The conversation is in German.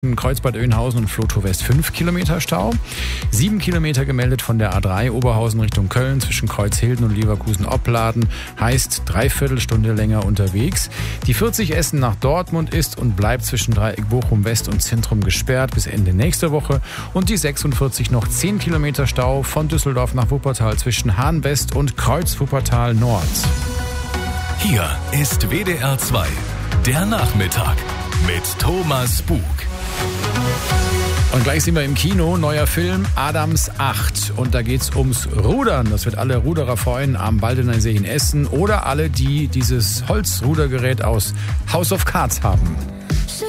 Kreuzbad-Oeynhausen und Flotow West 5 Kilometer Stau. 7 Kilometer gemeldet von der A3 Oberhausen Richtung Köln zwischen Kreuzhilden und Leverkusen-Opladen. Heißt Dreiviertelstunde länger unterwegs. Die 40 Essen nach Dortmund ist und bleibt zwischen Dreieck Bochum West und Zentrum gesperrt bis Ende nächster Woche. Und die 46 noch 10 Kilometer Stau von Düsseldorf nach Wuppertal zwischen Hahn West und Kreuz Wuppertal Nord. Hier ist WDR 2, der Nachmittag mit Thomas Bug. Und gleich sind wir im Kino, neuer Film Adams 8. Und da geht's ums Rudern. Das wird alle Ruderer freuen am Waldener See in Essen oder alle, die dieses Holzrudergerät aus House of Cards haben.